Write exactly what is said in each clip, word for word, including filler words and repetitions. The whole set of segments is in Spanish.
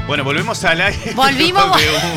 Bueno, volvemos al aire. Volvimos.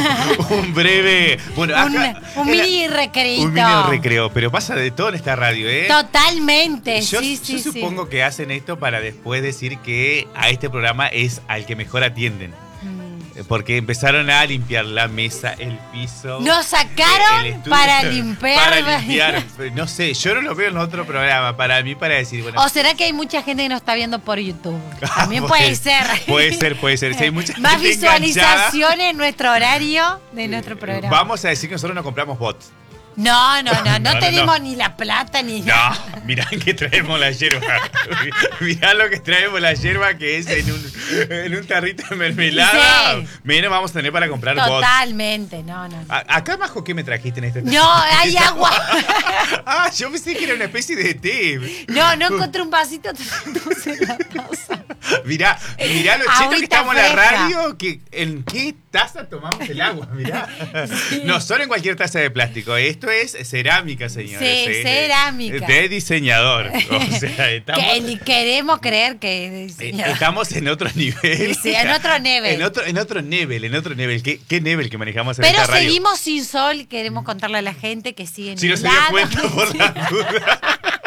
un, un breve. Bueno, acá, un, un mini recreito. Un mini recreo, pero pasa de todo en esta radio, ¿eh? Totalmente, yo, sí, yo sí. Yo supongo sí. que hacen esto para después decir que a este programa es al que mejor atienden. Porque empezaron a limpiar la mesa, el piso. Nos sacaron el estudio, para limpiar. Para limpiar. No sé, yo no lo veo en otro programa. Para mí, para decir. Bueno, o será que hay mucha gente que nos está viendo por YouTube. También ah, puede, puede ser. Puede ser, puede ser. Si hay mucha Más gente visualizaciones enganchada, en nuestro horario de nuestro programa. Vamos a decir que nosotros no compramos bots. No, no, no, no, no, no tenemos no. ni la plata ni No, nada. mirá que traemos la yerba. Mirá lo que traemos la yerba, que es en un, en un tarrito de mermelada. Sí. Menos vamos a tener para comprar bots. Totalmente, no, no. A- Acá, Majo, ¿qué me trajiste en este No, hay agua. Ah, yo pensé que era una especie de té. No, no encontré un vasito, te lo puse en la taza. Mirá, mirá lo cheto que Agüita estamos en la fresca. radio, que ¿en qué taza tomamos el agua? Mirá. Sí. No solo en cualquier taza de plástico, esto es cerámica, señores. Sí, es cerámica. De, de diseñador. O sea, estamos, Que ni queremos creer que es eh, diseñador. estamos en otro nivel. Sí, en otro nivel. En otro, en otro nivel, en otro nivel. ¿Qué, qué nivel que manejamos en Pero esta radio? seguimos sin sol y queremos contarle a la gente que siguen Si no se dio helados. cuenta por la duda.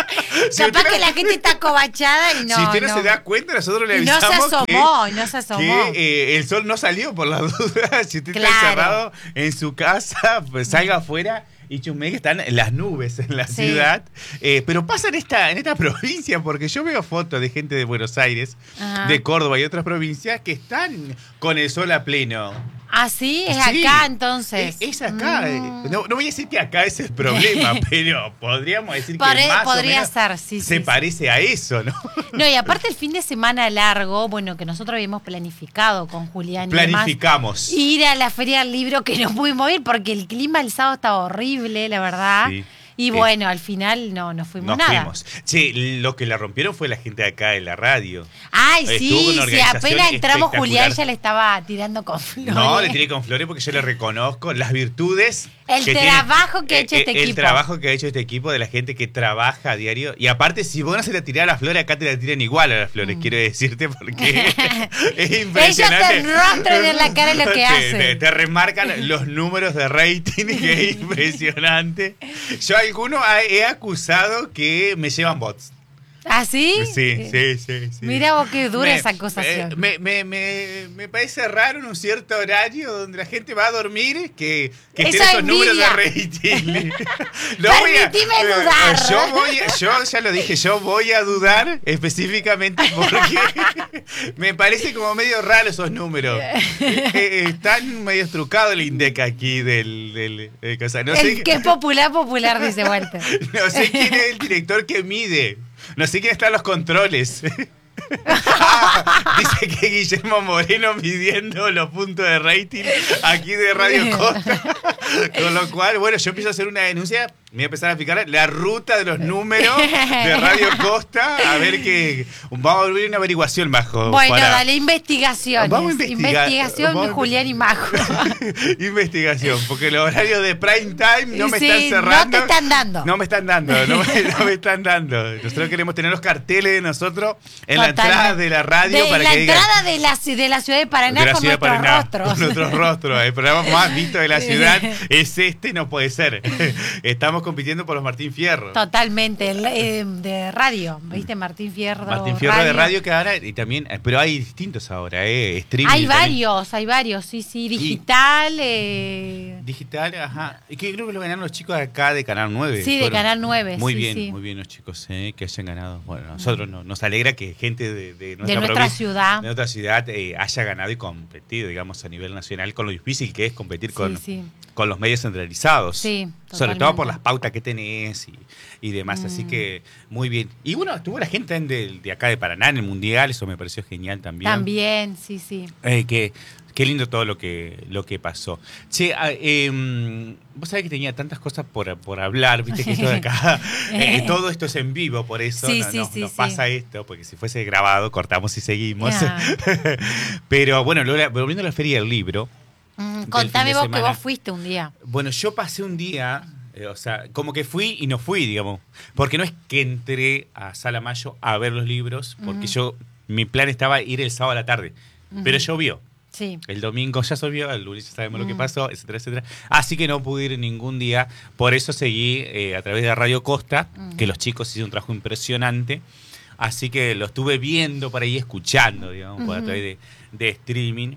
Si Capaz usted que no- la gente está cobachada y no. si usted no, no. se da cuenta, nosotros le Y no avisamos se asomó, que, y no se asomó. que eh, el sol no salió por la duda. Si usted Claro. está encerrado en su casa, pues salga afuera y chumé que están las nubes en la Sí. ciudad. Eh, pero pasa en esta, en esta provincia, porque yo veo fotos de gente de Buenos Aires, Ajá. de Córdoba y otras provincias que están con el sol a pleno. Ah, sí, es Sí, acá entonces. Es, es acá. eh. Mm. No, no voy a decir que acá es el problema, pero podríamos decir que Podría- más o podría menos ser, sí, sí, se sí. parece a eso, ¿no? No, y aparte el fin de semana largo, bueno, que nosotros habíamos planificado con Julián y demás, Planificamos. ir a la Feria del Libro, que no pudimos ir porque el clima el sábado estaba horrible, la verdad. Sí. Y Eh, bueno, al final no, no fuimos Nos nada. fuimos. Che, lo que la rompieron fue la gente de acá de la radio. Ay, Estuvo sí, con una sí, organización apenas entramos espectacular. Julián ya le estaba tirando con flores. No, le tiré con flores porque yo le reconozco las virtudes. El que trabajo tiene- que ha hecho eh, este eh, equipo. El trabajo que ha hecho este equipo de la gente que trabaja a diario. Y aparte, si vos no se le tirás las flores, acá te la tiran igual a las flores, quiero decirte, porque es impresionante. Ellos te rostran en la cara lo que te, hacen. Te, te remarcan los números de rating, que es impresionante. Yo a algunos he acusado que me llevan bots. ¿Ah, sí? Sí, sí, sí, sí. Mira vos qué dura Me- esa acusación. eh, Me, me, me, me parece raro en un cierto horario donde la gente va a dormir que, que Eso tiene esos números de envidia. rating. No voy a- Permitime eh, dudar. Yo, voy a- yo ya lo dije, yo voy a dudar específicamente porque me parece como medio raro esos números. Eh, eh, están medio trucado el INDEC aquí del... del, del cosa. No sé, El que es popular, popular, dice Walter. no sé quién es el director que mide. No sé quién está en los controles. Ah, dice que Guillermo Moreno midiendo los puntos de rating aquí de Radio Costa. Con lo cual, bueno, yo empiezo a hacer una denuncia. Me voy a empezar a fijar la ruta de los números de Radio Costa. A ver que. Vamos a abrir una averiguación, Majo. Bueno, para- dale, investigaciones. Vamos a investigar. Investigación Vamos de a- Julián y Majo. Investigación, porque los horarios de prime time no me Sí, están cerrando. no te están dando. No me están dando, no me, no me están dando. Nosotros queremos tener los carteles de nosotros en la Totalmente. entrada de la radio De para la que digan. entrada de la, ci- de la ciudad de Paraná de la con ciudad de nuestros Paraná, rostros. con nuestros rostros. El programa más visto de la ciudad es este, no puede ser. Estamos compitiendo por los Martín Fierro. Totalmente, el, eh, de radio, ¿viste? Martín Fierro. Martín Fierro de radio que ahora, y también, pero hay distintos ahora, ¿eh? Streaming. Hay también. varios, hay varios, sí, sí. Digital. eh, Digital, ajá. Y que creo que lo ganaron los chicos de acá de Canal nueve. Sí, de Fueron Canal nueve, Muy sí, bien, sí. muy bien los chicos eh, que hayan ganado. Bueno, a nosotros no, nos alegra que gente de, de nuestra, de nuestra provincia, ciudad. de nuestra ciudad eh, haya ganado y competido, digamos, a nivel nacional, con lo difícil que es competir con, Sí, sí. con los medios centralizados. Sí, Sobre todo totalmente. por las pautas que tenés y, y demás. Así Mm. que muy bien. Y bueno, estuvo la gente de, de acá de Paraná en el Mundial, eso me pareció genial también. También, sí, sí. Eh, que, qué lindo todo lo que, lo que pasó. Che, ah, eh, vos sabés que tenía tantas cosas por, por hablar, viste que esto de acá, eh, todo esto es en vivo, por eso Sí, no, sí, no- sí, nos sí. pasa esto, porque si fuese grabado cortamos y seguimos. Ya. Pero bueno, Lola, volviendo a la Feria del Libro, Mm, Del contame fin de vos que semana. vos fuiste un día. bueno, yo pasé un día, eh, o sea, como que fui y no fui, digamos, porque no es que entré a Sala Mayo a ver los libros, porque Ujú. yo, mi plan estaba ir el sábado a la tarde, Ujú. pero llovió. Sí. El domingo ya llovió, el lunes ya sabemos mm. lo que pasó, etcétera, etcétera. Así que no pude ir ningún día. Por eso seguí eh, a través de Radio Costa, mm. que los chicos hicieron un trabajo impresionante. Así que lo estuve viendo por ahí, escuchando, digamos, mm. por a través de, de streaming.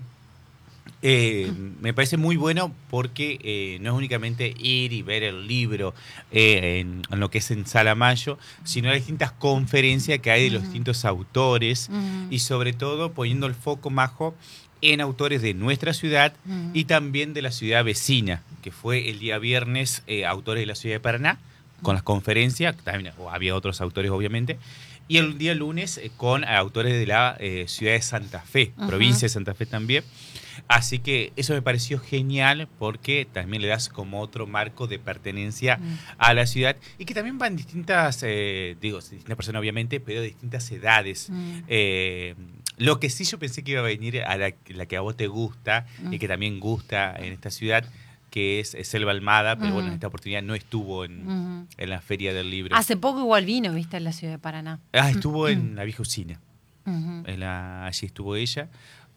Eh, me parece muy bueno porque eh, no es únicamente ir y ver el libro eh, en, en lo que es en Sala Mayo, sino las distintas conferencias que hay de los uh-huh. distintos autores uh-huh. y sobre todo poniendo el foco, Majo, en autores de nuestra ciudad uh-huh. y también de la ciudad vecina, que fue el día viernes eh, autores de la ciudad de Paraná, con las conferencias, también había otros autores obviamente, y el día lunes eh, con autores de la eh, ciudad de Santa Fe, uh-huh. provincia de Santa Fe también. Así que eso me pareció genial porque también le das como otro marco de pertenencia mm. a la ciudad y que también van distintas, eh, digo, distintas personas obviamente, pero de distintas edades. Mm. Eh, lo que sí yo pensé que iba a venir a la, la que a vos te gusta mm. y que también gusta en esta ciudad, que es, es Selva Almada, pero mm. bueno, en esta oportunidad no estuvo en, mm. en la Feria del Libro. Hace poco igual vino, viste, en la ciudad de Paraná. Ah, estuvo mm. en la vieja usina. Mm-hmm. En la, allí estuvo ella.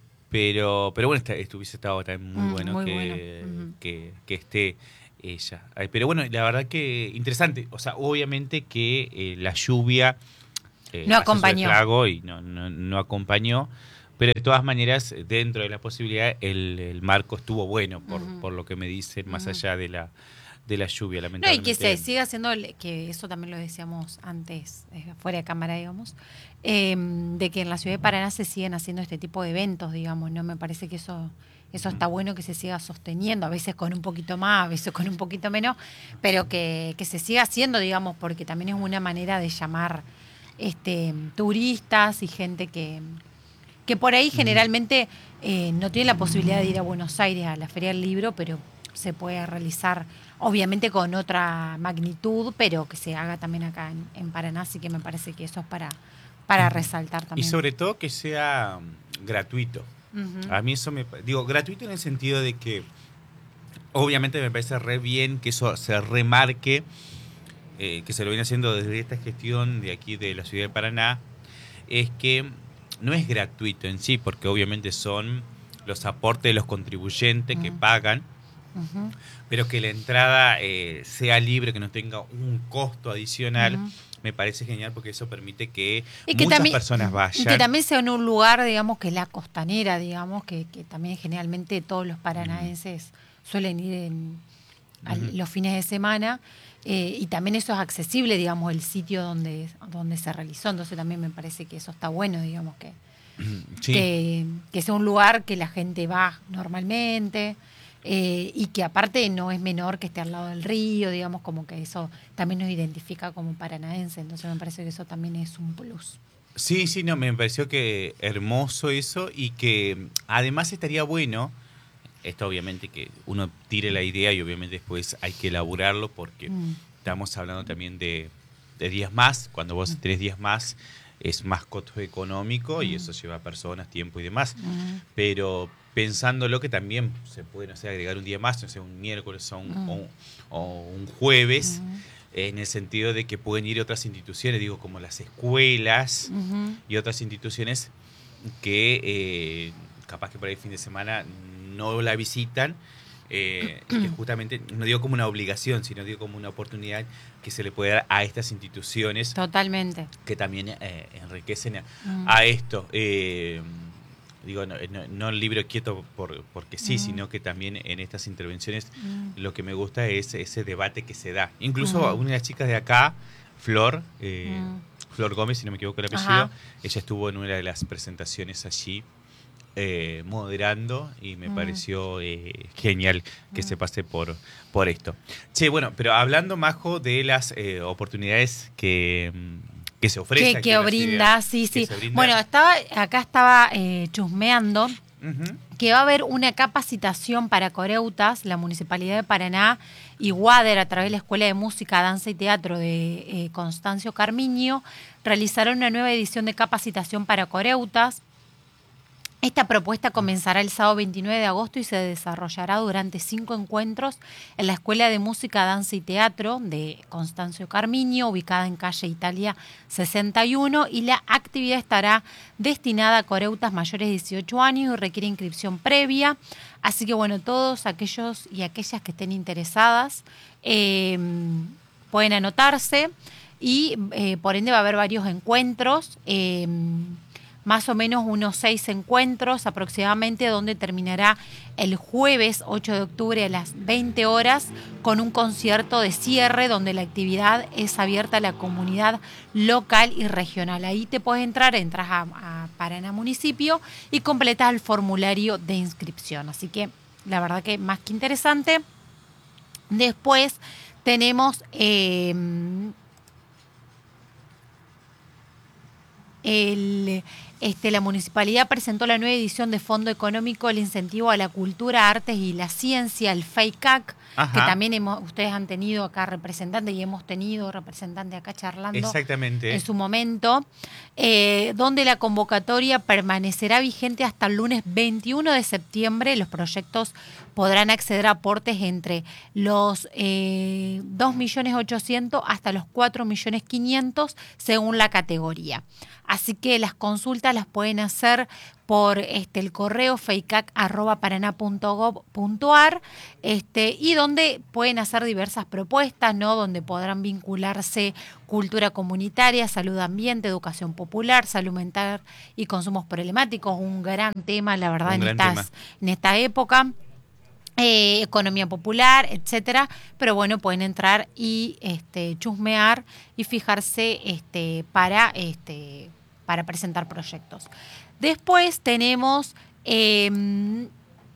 Pero, pero bueno, estuviese estado también muy mm, bueno, muy que, bueno. Uh-huh. que, que esté ella. Pero bueno, la verdad que interesante. O sea, obviamente que eh, la lluvia eh, no acompañó. Estrago y no, no, no acompañó. Pero de todas maneras, dentro de la posibilidad, el, el marco estuvo bueno, por, uh-huh. por lo que me dicen, más uh-huh. allá de la de la lluvia, lamentablemente. No, y que se siga haciendo, que eso también lo decíamos antes, fuera de cámara, digamos, eh, de que en la ciudad de Paraná se siguen haciendo este tipo de eventos, digamos, ¿no? Me parece que eso eso está bueno que se siga sosteniendo, a veces con un poquito más, a veces con un poquito menos, pero que, que se siga haciendo, digamos, porque también es una manera de llamar este turistas y gente que, que por ahí generalmente eh, no tiene la posibilidad de ir a Buenos Aires a la Feria del Libro, pero se puede realizar obviamente con otra magnitud, pero que se haga también acá en, en Paraná, así que me parece que eso es para, para resaltar también. Y sobre todo que sea gratuito. Uh-huh. A mí eso me... Digo, gratuito en el sentido de que obviamente me parece re bien que eso se remarque, eh, que se lo viene haciendo desde esta gestión de aquí de la ciudad de Paraná, es que no es gratuito en sí, porque obviamente son los aportes de los contribuyentes uh-huh. que pagan, Uh-huh. pero que la entrada eh, sea libre, que no tenga un costo adicional, uh-huh. me parece genial porque eso permite que, que muchas también, personas vayan. Y que también sea en un lugar, digamos, que es la costanera, digamos, que, que también generalmente todos los paranaenses uh-huh. suelen ir en, a, uh-huh. los fines de semana, eh, y también eso es accesible, digamos, el sitio donde, donde se realizó, entonces también me parece que eso está bueno, digamos, que, sí. que, que sea un lugar que la gente va normalmente. Eh, y que aparte no es menor que esté al lado del río, digamos, como que eso también nos identifica como paranaense, entonces me parece que eso también es un plus. Sí, sí, no, me pareció que hermoso eso y que además estaría bueno, esto obviamente que uno tire la idea y obviamente después hay que elaborarlo porque mm. estamos hablando también de, de días más, cuando vos mm. tenés días más es más costo económico mm. y eso lleva personas, tiempo y demás, mm. pero pensándolo que también se puede, no sé, agregar un día más, no sé, un miércoles o un, mm. o, o un jueves, mm. en el sentido de que pueden ir otras instituciones, digo, como las escuelas mm-hmm. y otras instituciones que eh, capaz que por ahí fin de semana no la visitan, eh, que justamente, no digo como una obligación, sino digo como una oportunidad que se le puede dar a estas instituciones. Totalmente. Que también eh, enriquecen a, mm. a esto. Eh, Digo, no, no, no el libro quieto por, porque sí, mm. sino que también en estas intervenciones mm. lo que me gusta es ese debate que se da. Incluso mm. una de las chicas de acá, Flor, eh, mm. Flor Gómez, si no me equivoco el apellido, Ajá. ella estuvo en una de las presentaciones allí eh, moderando y me mm. pareció eh, genial que mm. se pase por, por esto. Che, bueno, pero hablando, Majo, de las eh, oportunidades que... que se ofrece. Que, que brinda, sí, sí. Brinda. Bueno, estaba acá estaba eh, chusmeando uh-huh. que va a haber una capacitación para coreutas, la Municipalidad de Paraná y Wader, a través de la Escuela de Música, Danza y Teatro de eh, Constancio Carmiño, realizaron una nueva edición de capacitación para coreutas. Esta propuesta comenzará el sábado veintinueve de agosto y se desarrollará durante cinco encuentros en la Escuela de Música, Danza y Teatro de Constancio Carminio, ubicada en calle Italia sesenta y uno, y la actividad estará destinada a coreutas mayores de dieciocho años y requiere inscripción previa. Así que bueno, todos aquellos y aquellas que estén interesadas eh, pueden anotarse y eh, por ende va a haber varios encuentros. Eh, más o menos unos seis encuentros aproximadamente, donde terminará el jueves ocho de octubre a las veinte horas con un concierto de cierre donde la actividad es abierta a la comunidad local y regional. Ahí te puedes entrar, entras a, a Paraná Municipio y completas el formulario de inscripción. Así que la verdad que más que interesante. Después tenemos... Eh, El, este, la municipalidad presentó la nueva edición de Fondo Económico, el incentivo a la cultura, artes y la ciencia, el FEICAC, Ajá. que también hemos, ustedes han tenido acá representantes y hemos tenido representantes acá charlando Exactamente. en su momento, eh, donde la convocatoria permanecerá vigente hasta el lunes veintiuno de septiembre. Los proyectos podrán acceder a aportes entre los eh, dos millones ochocientos hasta los cuatro millones quinientos según la categoría. Así que las consultas las pueden hacer por este, el correo feicac arroba paraná punto gov punto ar este, y donde pueden hacer diversas propuestas, ¿no? Donde podrán vincularse cultura comunitaria, salud ambiente, educación popular, salud mental y consumos problemáticos, un gran tema, la verdad, en, estas, en esta época. Eh, economía popular, etcétera, pero bueno, pueden entrar y este, chusmear y fijarse este, para, este, para presentar proyectos. Después tenemos eh,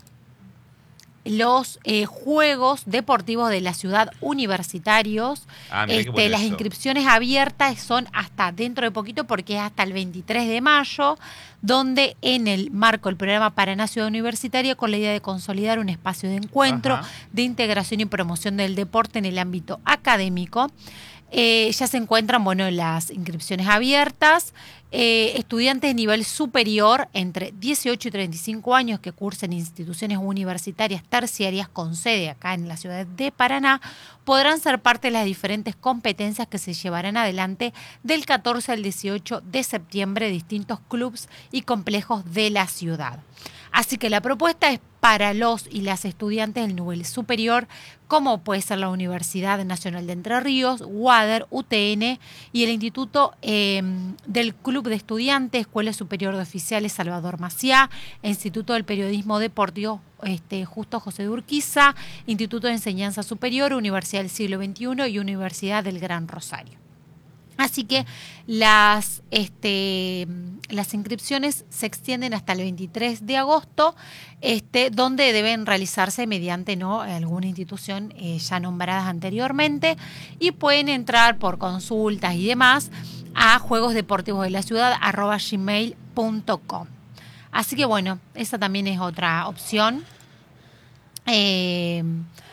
los eh, Juegos Deportivos de la Ciudad universitarios. Ah, este, las inscripciones abiertas son hasta dentro de poquito, porque es hasta el veintitrés de mayo, donde en el marco del programa Paraná Ciudad Universitaria, con la idea de consolidar un espacio de encuentro, Ajá. de integración y promoción del deporte en el ámbito académico. Eh, ya se encuentran, bueno, las inscripciones abiertas. Eh, estudiantes de nivel superior entre dieciocho y treinta y cinco años que cursen instituciones universitarias terciarias con sede acá en la ciudad de Paraná podrán ser parte de las diferentes competencias que se llevarán adelante del catorce al dieciocho de septiembre en distintos clubes y complejos de la ciudad. Así que la propuesta es para los y las estudiantes del nivel superior, como puede ser la Universidad Nacional de Entre Ríos, UADER, U T N y el Instituto eh, del Club de Estudiantes, Escuela Superior de Oficiales Salvador Maciá, Instituto del Periodismo Deportivo este, Justo José de Urquiza, Instituto de Enseñanza Superior, Universidad del Siglo veintiuno y Universidad del Gran Rosario. Así que las, este, las inscripciones se extienden hasta el veintitrés de agosto, este, donde deben realizarse mediante ¿no? alguna institución eh, ya nombradas anteriormente, y pueden entrar por consultas y demás a juegos deportivos de la ciudad arroba gmail punto com. Así que bueno, esa también es otra opción. Eh,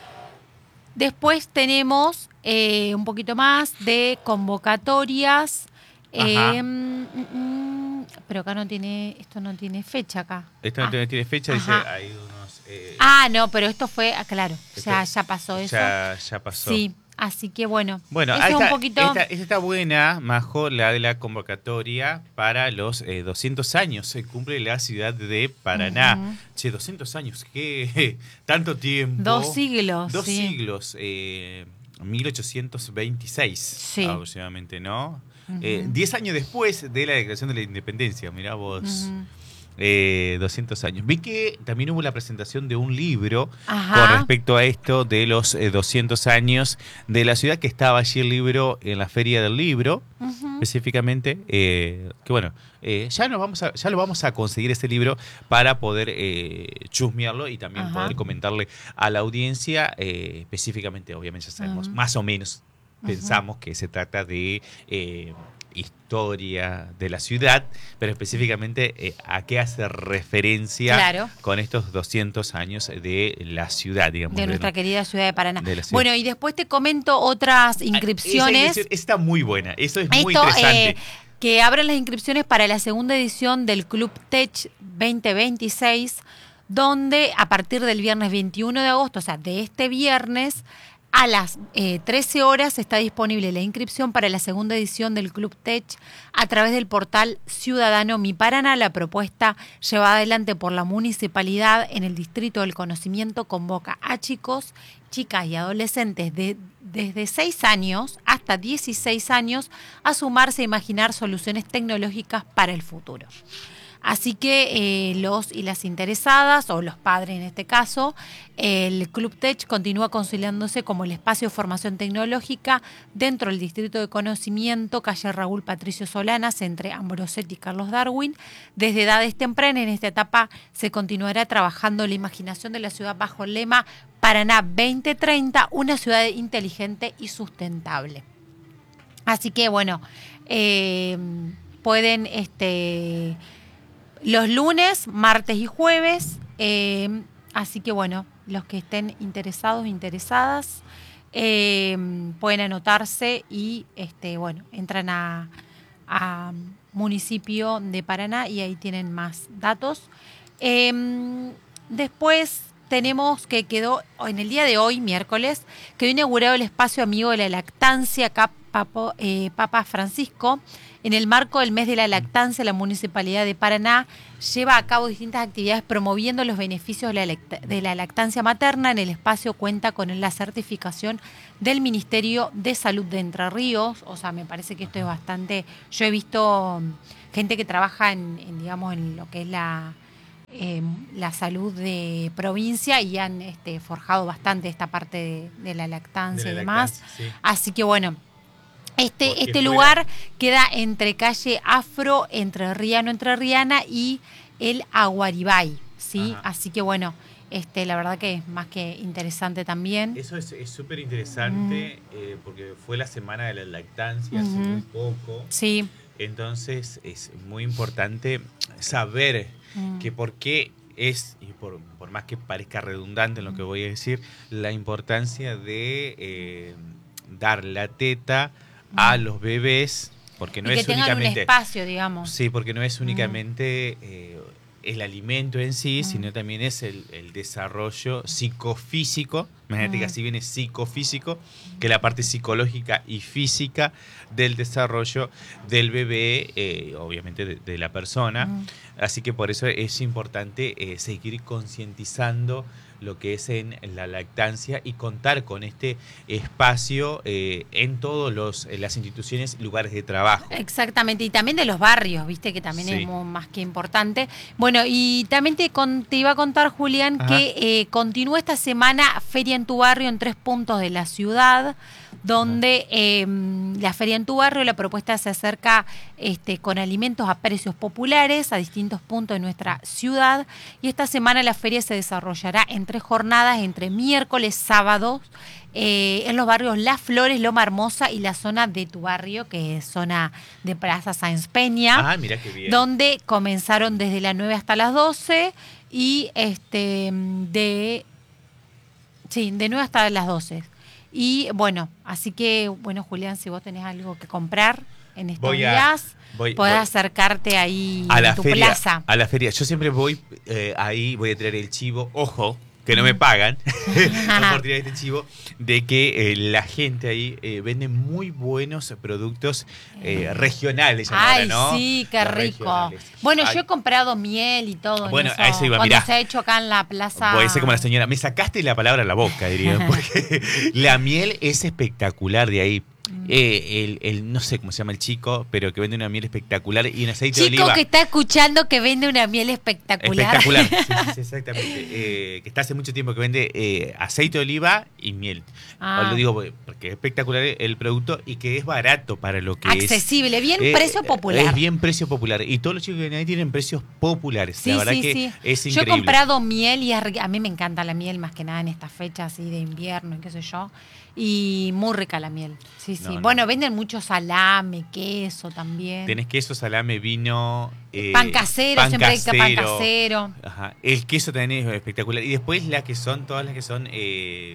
después tenemos eh, un poquito más de convocatorias. Eh, mm, mm, pero acá no tiene, esto no tiene fecha acá. Esto no ah. tiene fecha, Ajá. dice hay unos... Eh, ah, no, pero esto fue, ah, claro, esto, ya, ya pasó eso. Ya, ya pasó. Sí, así que bueno. Bueno, eso ahí está, es un poquito... esta, esta está buena, Majo, la de la convocatoria para los eh, doscientos años. Se cumple la ciudad de Paraná. Uh-huh. Che, doscientos años, ¿qué? Tanto tiempo. Dos siglos. Dos sí. siglos, eh, mil ochocientos veintiséis sí. aproximadamente, ¿no? Uh-huh. Eh, diez años después de la declaración de la independencia, mirá vos. Uh-huh. Eh, doscientos años. Vi que también hubo la presentación de un libro Ajá. con respecto a esto de los eh, doscientos años de la ciudad, que estaba allí el libro en la Feria del Libro, uh-huh. específicamente, eh, que bueno, eh, ya, nos vamos a, ya lo vamos a conseguir ese libro para poder eh, chusmearlo y también Ajá. poder comentarle a la audiencia, eh, específicamente, obviamente ya sabemos, uh-huh. más o menos uh-huh. pensamos que se trata de... Eh, historia de la ciudad, pero específicamente eh, a qué hace referencia claro. con estos doscientos años de la ciudad, digamos. De nuestra de, querida ciudad de Paraná. De bueno, y después te comento otras inscripciones. Esa está muy buena, eso es Esto, muy interesante. Eh, que abren las inscripciones para la segunda edición del Club Tech veinte veintiséis, donde a partir del viernes veintiuno de agosto, o sea, de este viernes, a las eh, trece horas está disponible la inscripción para la segunda edición del Club Tech a través del portal Ciudadano Mi Paraná. La propuesta llevada adelante por la municipalidad en el Distrito del Conocimiento convoca a chicos, chicas y adolescentes de, desde seis años hasta dieciséis años a sumarse a imaginar soluciones tecnológicas para el futuro. Así que eh, los y las interesadas, o los padres en este caso, el Club Tech continúa consolidándose como el espacio de formación tecnológica dentro del Distrito de Conocimiento, calle Raúl Patricio Solanas, entre Ambrosetti y Carlos Darwin. Desde edades tempranas, en esta etapa se continuará trabajando la imaginación de la ciudad bajo el lema Paraná veinte treinta, una ciudad inteligente y sustentable. Así que, bueno, eh, pueden... este los lunes, martes y jueves, eh, así que bueno, los que estén interesados, interesadas, eh, pueden anotarse y este, bueno, entran a, a municipio de Paraná y ahí tienen más datos. Eh, después tenemos que quedó, en el día de hoy, miércoles, quedó inaugurado el espacio amigo de la lactancia, acá Papo, eh, Papa Francisco. En el marco del mes de la lactancia, la Municipalidad de Paraná lleva a cabo distintas actividades promoviendo los beneficios de la, de la lactancia materna. En el espacio cuenta con la certificación del Ministerio de Salud de Entre Ríos. O sea, me parece que esto es bastante... Yo he visto gente que trabaja en, en digamos, en lo que es la, eh, la salud de provincia y han este, forjado bastante esta parte de, de la lactancia de la y demás. lactancia, sí. Así que bueno... Este, Porque este fuera... lugar queda entre calle Afro, Entrerriano, Entrerriana y el Aguaribay, ¿sí? Ajá. Así que bueno, este, la verdad que es más que interesante también. Eso es súper interesante mm. eh, porque fue la semana de la lactancia, uh-huh. hace muy poco. Sí. Entonces es muy importante saber mm. que por qué es, y por, por más que parezca redundante en lo que voy a decir, la importancia de eh, dar la teta a los bebés, porque no y que es tengan únicamente un espacio, digamos. Sí, porque no es únicamente eh, el alimento en sí, mm. sino también es el, el desarrollo psicofísico. Imagínate mm. que así viene psicofísico, que es la parte psicológica y física del desarrollo del bebé, eh, obviamente de, de la persona. Mm. Así que por eso es importante eh, seguir concientizando lo que es en la lactancia y contar con este espacio eh, en todos los en las instituciones y lugares de trabajo. Exactamente, y también de los barrios, viste, que también sí. es muy, más que importante. Bueno, y también te, con, te iba a contar, Julián, Ajá. que eh, continúa esta semana Feria en tu Barrio en tres puntos de la ciudad, donde eh, la Feria en tu Barrio, la propuesta se acerca este, con alimentos a precios populares a distintos puntos de nuestra ciudad, y esta semana la feria se desarrollará en tres jornadas, entre miércoles, sábados, eh, en los barrios Las Flores, Loma Hermosa y la zona de tu barrio, que es zona de Plaza Sáenz Peña, ah, mirá qué bien. Donde comenzaron desde las nueve hasta las doce y este de sí, de nueve hasta las doce. Y bueno, así que, bueno, Julián, si vos tenés algo que comprar en estos voy a, días, voy, podés voy acercarte ahí a la en tu feria, plaza. A la feria. Yo siempre voy eh, ahí, voy a traer el chivo, ojo, que no me pagan, no por tirar este chivo, de que eh, la gente ahí eh, vende muy buenos productos eh, regionales. Ay, ahora, ¿no? sí, qué Los rico. regionales. Bueno, Ay. yo he comprado miel y todo. Bueno, eso, a eso iba, cuando mirá. se ha hecho acá en la plaza. Voy a ser como la señora. Me sacaste la palabra a la boca, diría, porque la miel es espectacular de ahí. Eh, el, el, no sé cómo se llama el chico, pero que vende una miel espectacular y un aceite chico de oliva. Chico que está escuchando que vende una miel espectacular. Espectacular, sí, sí, exactamente. Eh, que está hace mucho tiempo que vende eh, aceite de oliva y miel. Ah. Lo digo porque es espectacular el producto y que es barato para lo que accesible, es. Accesible, bien eh, precio popular. Es bien precio popular. Y todos los chicos que vienen ahí tienen precios populares. Sí, la verdad sí, que sí. es Yo increíble. he comprado miel y a mí me encanta la miel más que nada en estas fechas así de invierno y qué sé yo. Y muy rica la miel. Sí, sí. No, no. Bueno, venden mucho salame, queso también. Tenés queso, salame, vino. Eh, pan casero, pan siempre casero. hay pan casero. Ajá. El queso también es espectacular. Y después las que son, todas las que son eh,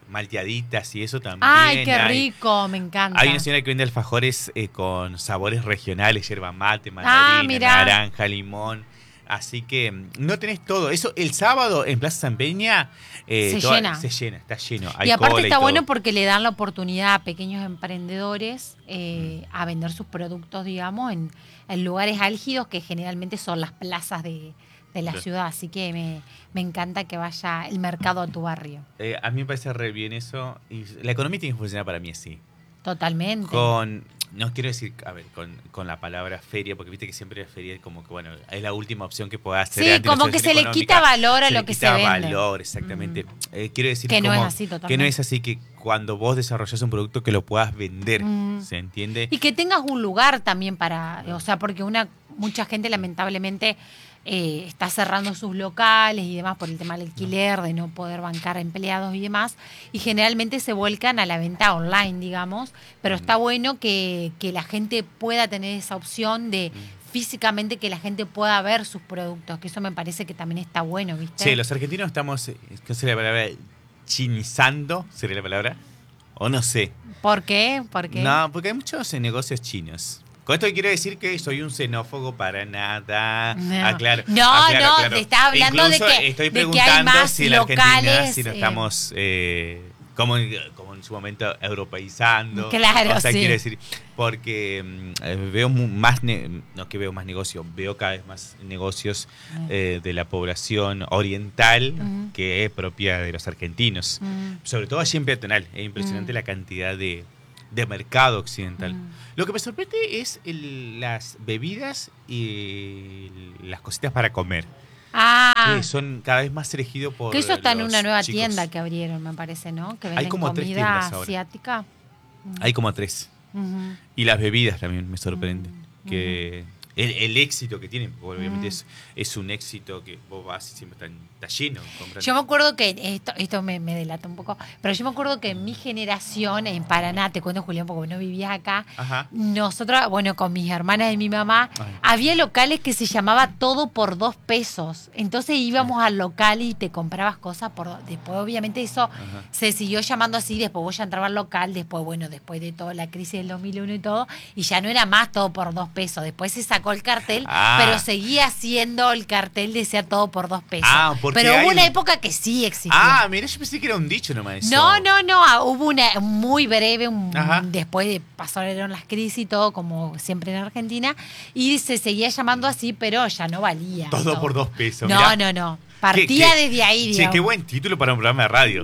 malteaditas y eso también. ¡Ay, qué hay, rico! Me encanta. Hay una señora que vende alfajores eh, con sabores regionales, yerba mate, mandarina, Ah, mirá. naranja, limón. Así que mm, no tenés todo. Eso el sábado en Plaza San Peña eh, Se toda- llena. se llena, está lleno. Hay Y aparte cola y está todo. bueno porque le dan la oportunidad a pequeños emprendedores eh, a vender sus productos, digamos, en, en lugares álgidos que generalmente son las plazas de, de la Claro. ciudad. Así que me, me encanta que vaya el mercado a tu barrio. Eh, a mí me parece re bien eso. Y la economía tiene que funcionar para mí así. Totalmente. Con, no quiero decir, a ver, con, con la palabra feria, porque viste que siempre la feria es como que, bueno, es la última opción que pueda hacer. Sí, ante la como que situación se le económica. quita valor a Se lo le que quita se vende. valor, exactamente. Eh, quiero decir Que no como es así, que no totalmente. es así que cuando vos desarrollas un producto que lo puedas vender, Mm. ¿se entiende? Y que tengas un lugar también para, o sea, porque una mucha gente lamentablemente eh, está cerrando sus locales y demás por el tema del alquiler, de no poder bancar a empleados y demás, y generalmente se vuelcan a la venta online, digamos, pero está bueno que, que la gente pueda tener esa opción de físicamente que la gente pueda ver sus productos, que eso me parece que también está bueno, ¿viste? Sí, los argentinos estamos, eh, ¿qué sería la palabra? Chinizando, ¿sería la palabra? O no sé. ¿Por qué? ¿Por qué? No, porque hay muchos eh, negocios chinos. Con esto quiero decir que soy un xenófogo para nada. No. Aclaro, No, aclaro, no, aclaro. te estaba hablando de Incluso que- estoy de que hay preguntando más si en la Argentina, locales, si nos eh, estamos eh, como, en- como en su momento europeizando. Claro, O sea, sí. quiero decir, porque mm, eh, veo mu- más, ne- no que veo más negocios, veo cada vez más negocios eh, de la población oriental Ujú. que es propia de los argentinos. Mm. Sobre todo allí en peatonal. Es impresionante Mm. la cantidad de, de mercado occidental. Mm. Lo que me sorprende es el- las bebidas y las cositas para comer. Ah, Que son cada vez más elegidos por que eso está en los una nueva chicos. tienda que abrieron, me parece, ¿no? Que venden como tres comida tiendas ahora. asiática. Hay como tres. Ujú. Y las bebidas también me sorprenden. Mm, Que el, el éxito que tienen, porque obviamente Mm. es, es un éxito que vos vas y siempre está, está lleno. compran- Yo me acuerdo que, esto, esto me, me delata un poco, pero yo me acuerdo que en mi generación, en Paraná, te cuento Julián porque no vivías acá, Ajá. nosotros, bueno, con mis hermanas y mi mamá, Ay. había locales que se llamaba todo por dos pesos. Entonces íbamos al local y te comprabas cosas por dos. Después, obviamente, eso Ajá. se siguió llamando así. Después vos ya entrabas al local, después, bueno, después de toda la crisis del dos mil uno y todo, y ya no era más todo por dos pesos. Después se sacó el cartel, Ah. pero seguía siendo el cartel de ser todo por dos pesos. Ah, porque pero hubo hay una un- época que sí existía. Ah, mira, yo pensé que era un dicho nomás eso. No, no, no, ah, hubo una muy breve, un- Ajá. después de pasaron las crisis y todo, como siempre en Argentina, y se seguía llamando así, pero ya no valía. Todo por dos pesos. No, mirá. no, no. Partía ¿Qué- qué- desde ahí, Che, digamos. qué buen título para un programa de radio.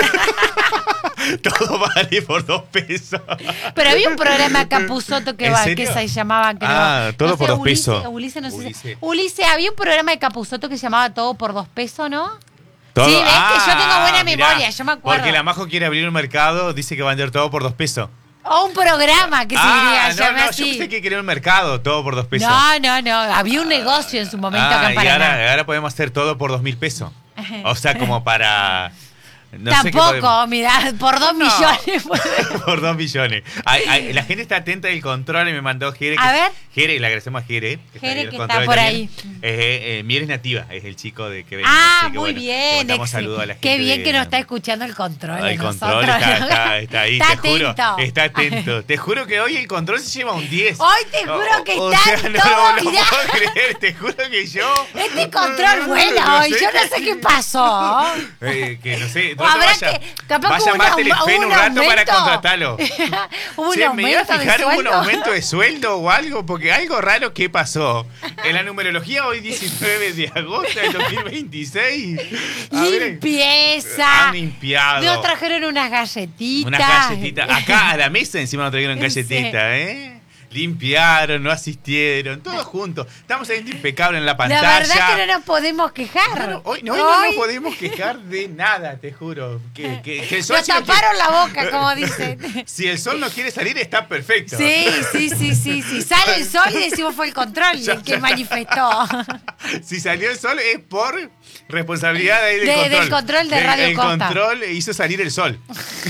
Todo vale por dos pesos. Pero había un programa de Capusotto que, ¿En va, serio? que se llamaba, creo. Ah, Todo no sé, por dos Ulises- pesos. Ulises, no sé si- Ulises. Ulises, había un programa de Capusotto que se llamaba Todo por dos pesos, ¿no? Todo- Sí, ves que yo tengo buena mirá, memoria, yo me acuerdo. Porque la Majo quiere abrir un mercado, dice que va a vender todo por dos pesos. O un programa que se ah, diría, no, no, así. yo pensé que quería un mercado, todo por dos pesos. No, no, no. Había un negocio en su momento Ah, acá en y Paraná. ahora, ahora podemos hacer todo por dos mil pesos. O sea, como para... no sé qué Tampoco, podemos- mirá, por dos No. millones. por dos millones. Ay, ay, la gente está atenta del control y me mandó Jere. A que- ver. Jere, le agradecemos a Jere. Que Jere, ahí en el que control está por también. ahí. Eh, eh, Mieres Nativa, es el chico de que vende. Ah, así que, muy bueno, le bien. mandamos ex- saludos a la gente. Qué bien de- que nos está escuchando el control. de El control nosotros. está, está- está ahí, Está te juro. atento. Está atento. Te juro que hoy el control se lleva un diez. Hoy te juro que O- o está sea, en no, todo, no, no mirá. puedo creer. Te juro que yo. Este control vuela hoy. Yo no sé qué pasó. Eh, que no sé. O no te habrá vaya, que. Capaz vaya que hubo más un- Telefe hubo un rato para aumento. contratarlo. Hubo un Che, me iba a aumento de fijar un sueldo. aumento de sueldo o algo, porque algo raro que pasó. En la numerología, hoy diecinueve de agosto del dos mil veintiséis. A ver, Limpieza. han limpiado. Nos trajeron unas galletitas. Unas galletitas. Acá a la mesa encima nos trajeron Sí. galletitas, ¿eh? Limpiaron, no asistieron, todos juntos. Estamos saliendo impecable en la La pantalla. verdad que no nos podemos quejar. No, no, hoy, no, hoy no nos podemos quejar de nada, te juro. Que, que- que el sol Nos si no taparon quiere- la boca, como dicen. Si el sol no quiere salir, está perfecto. Sí, sí, sí, sí, sí. Sale el sol y decimos fue el control Ya, el que ya. manifestó. Si salió el sol es por responsabilidad de ahí del De- control. del control de Radio El Costa. control hizo salir el sol.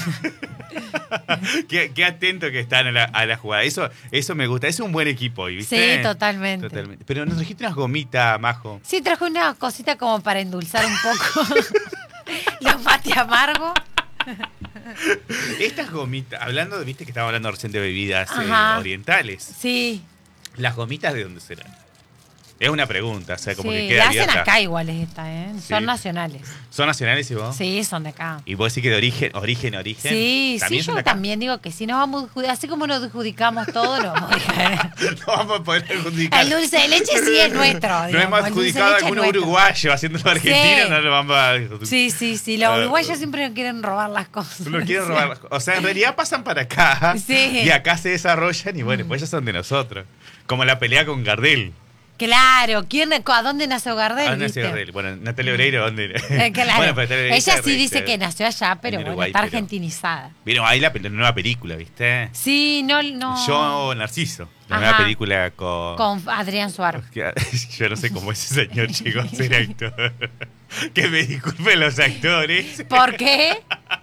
qué, qué atento que están a la, a la jugada. Eso, eso me gusta. Es un buen equipo hoy, ¿viste? Sí, totalmente. Totalmente. Pero nos trajiste unas gomitas, Majo. Sí, traje una cosita como para endulzar un poco los mate amargo. Estas gomitas, hablando de, viste que estaba hablando recién de bebidas eh, Ajá. orientales. Sí. ¿Las gomitas de dónde serán? Es una pregunta, o sea, como Sí, que la queda hacen abierta. acá iguales estas, ¿eh? Sí. Son nacionales. ¿Son nacionales y vos? Sí, son de acá. ¿Y vos decís que de origen, origen, origen? Sí, sí, ¿También son yo de acá? también digo que si nos vamos a adjudicar- así como nos adjudicamos todo, no vamos a adjudicar. No vamos a poder adjudicar. El dulce de leche sí es nuestro. No digamos, hemos el dulce de adjudicado a leche es alguno nuestro. uruguayo haciéndolo argentino, Sí. no lo vamos a adjudicar. Sí, sí, sí. Los Ah, uruguayos siempre nos quieren robar las cosas. No quieren robar las cosas. O sea, en realidad pasan para acá Sí. y acá se desarrollan y bueno, pues ellos son de nosotros. Como la pelea con Gardel. Claro, ¿quién, ¿a dónde nació Gardel? ¿A dónde nació viste? Gardel? Bueno, Natalia Oreiro, ¿dónde? Eh, claro. Bueno, pero Natalia Oreiro Ella se sí re- dice se- que nació allá, pero en bueno, Uruguay, está pero- argentinizada. Vieron ahí la, la nueva película, ¿viste? Sí, no, no. Yo, Narciso. La Ajá. nueva película con... Con Adrián Suárez. Yo no sé cómo ese señor llegó a ser actor. Que me disculpen los actores. ¿Por qué?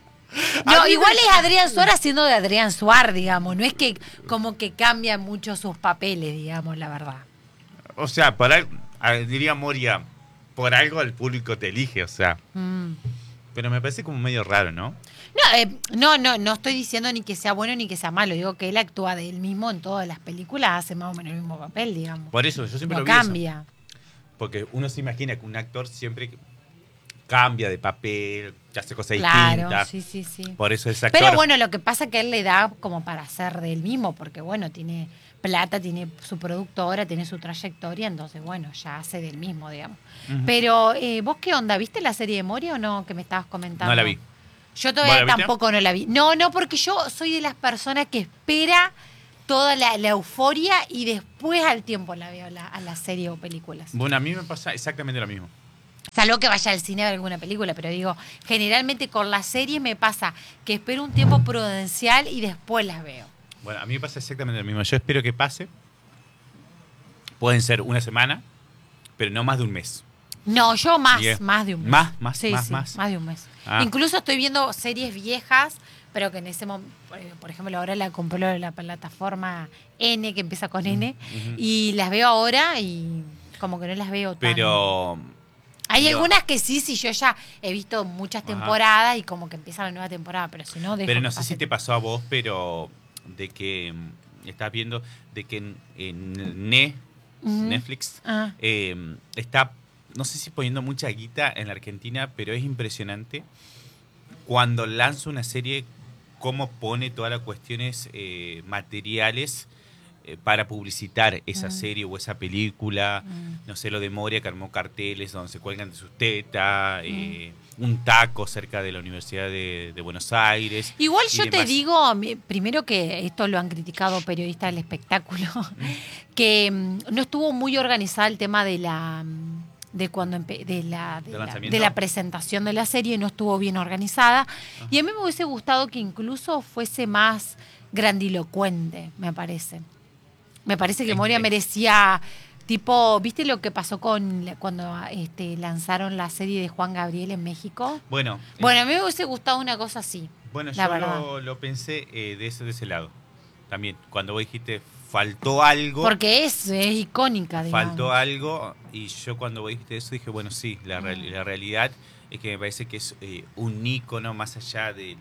A No, mí igual me- es Adrián Suárez siendo de Adrián Suárez, digamos. No es que como que cambian mucho sus papeles, digamos, la verdad. O sea, por algo, a- diría Moria, por algo el público te elige, o sea. Mm. Pero me parece como medio raro, ¿no? No, eh, no, no, no estoy diciendo ni que sea bueno ni que sea malo. Digo que él actúa de él mismo en todas las películas, hace más o menos el mismo papel, digamos. Por eso, yo siempre No lo vi eso. cambia. Porque uno se imagina que un actor siempre cambia de papel, que hace cosas Claro, distintas. sí, sí, sí. Por eso es actor. Pero bueno, lo que pasa es que él le da como para ser de él mismo, porque bueno, tiene plata, tiene su productora, tiene su trayectoria, entonces bueno, ya hace del mismo, digamos. Ujú. Pero eh, ¿vos qué onda? ¿Viste la serie de Moria o no? Que me estabas comentando. No la vi. Yo ¿Vos todavía la viste? tampoco no la vi. No, no, porque yo soy de las personas que espera toda la, la euforia y después al tiempo la veo la- a la serie o películas. Bueno, a mí me pasa exactamente lo mismo. Salvo que vaya al cine a ver alguna película, pero digo, generalmente con las series me pasa que espero un tiempo prudencial y después las veo. Bueno, a mí me pasa exactamente lo mismo. Yo espero que pase. Pueden ser una semana, pero no más de un mes. No, yo más, Bien. más de un mes. Más, más, Sí, más, sí, más. de un mes. Ah. Incluso estoy viendo series viejas, pero que en ese momento, por ejemplo, ahora la compró la plataforma N, que empieza con N, Ujú. y las veo ahora y como que no las veo tan... Pero Hay no. algunas que sí, sí, yo ya he visto muchas Ajá. temporadas y como que empieza la nueva temporada, pero si no, dejo Pero no que sé pase si te pasó a vos, pero de que mm, estás viendo de que en, en Ne- Ujú. Netflix Ah. eh, está, no sé si poniendo mucha guita en la Argentina, pero es impresionante cuando lanza una serie cómo pone todas las cuestiones eh, materiales eh, para publicitar esa Mm. serie o esa película. Mm. No sé, lo de Moria, que armó carteles donde se cuelgan de sus tetas, eh, un taco cerca de la Universidad de, de Buenos Aires. Igual y yo te demás. digo, mi- primero que esto lo han criticado periodistas del espectáculo, que mm, no estuvo muy organizado el tema de la mm, de cuando empe- de la de, ¿Del la, lanzamiento? de la presentación de la serie, no estuvo bien organizada. Y a mí me hubiese gustado que incluso fuese más grandilocuente, me parece. Me parece que En- Moria en- merecía, tipo, ¿viste lo que pasó con la- cuando este, lanzaron la serie de Juan Gabriel en México? Bueno, eh, Bueno, a mí me hubiese gustado una cosa así. bueno la yo verdad. lo, lo pensé eh, de, ese, de ese lado. También, cuando vos dijiste, faltó algo. Porque es, es icónica, digamos. Faltó algo y yo cuando vos dijiste eso dije, bueno, sí, la, real- Mm. la realidad es que me parece que es eh, un ícono más allá de,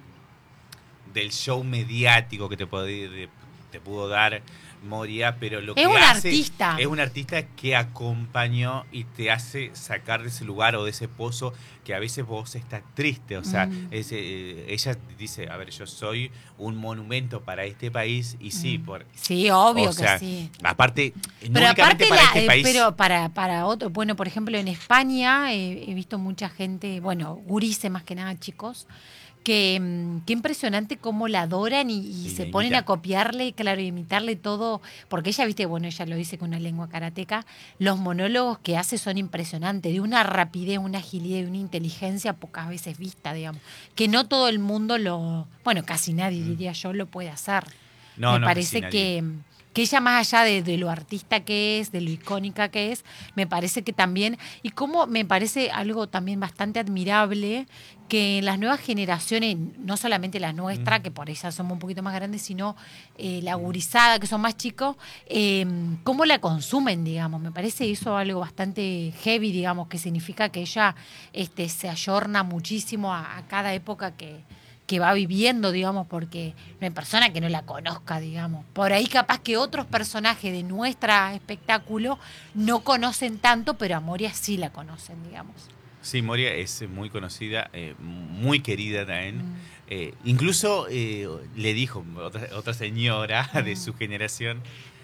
del show mediático que te, podí- de- te pudo dar Moria, pero lo Es que un hace artista. es un artista que acompañó y te hace sacar de ese lugar o de ese pozo que a veces vos estás triste, o sea, Mm. es, eh, ella dice, a ver, yo soy un monumento para este país y sí, Mm. por... Sí, obvio o sea, que sí. aparte, no Pero únicamente aparte, para la- este eh, país. pero para, para otro, bueno, por ejemplo, en España eh, he visto mucha gente, bueno, gurises más que nada, chicos, que mm, qué impresionante cómo la adoran y, y Y se la ponen imitan. a copiarle, claro, y imitarle todo, porque ella, viste, bueno, ella lo dice con una lengua karateca, los monólogos que hace son impresionantes, de una rapidez, una agilidad y una inteligencia pocas veces vista, digamos, que no todo el mundo lo, bueno, casi nadie diría yo, lo puede hacer. No, me no, parece casi nadie. que, que ella más allá de, de lo artista que es, de lo icónica que es, me parece que también, y como me parece algo también bastante admirable, que en las nuevas generaciones, no solamente la nuestra, que por ella somos un poquito más grandes, sino eh, la gurizada, que son más chicos, eh, cómo la consumen, digamos. Me parece eso algo bastante heavy, digamos, que significa que ella este, se ayorna muchísimo a, a cada época que, que va viviendo, digamos, porque no hay persona que no la conozca, digamos. Por ahí capaz que otros personajes de nuestro espectáculo no conocen tanto, pero a Moria sí la conocen, digamos. Sí, Moria es muy conocida, eh, muy querida también. Mm. Eh, incluso eh, le dijo otra, otra señora Mm. de su generación,